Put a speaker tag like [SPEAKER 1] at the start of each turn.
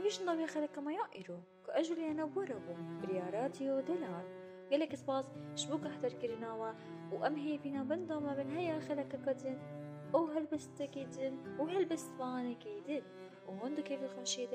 [SPEAKER 1] ویش ناوی خلک کمایا ایرو که اجولیانا بوربو بریاراتیو دلار قالك سباس شبوك احتر كرناوا وامهي فينا بندوما بن هيا خلك كدن او هلبست كيدن وهلبست باني كيدن وهندو كيف الخشيدة